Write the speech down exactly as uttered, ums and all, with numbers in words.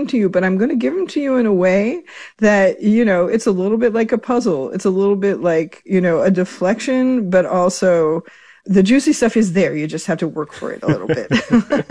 them to you, but I'm going to give them to you in a way that, you know, it's a little bit like a puzzle. It's a little bit like, you know, a deflection, but also the juicy stuff is there. You just have to work for it a little bit.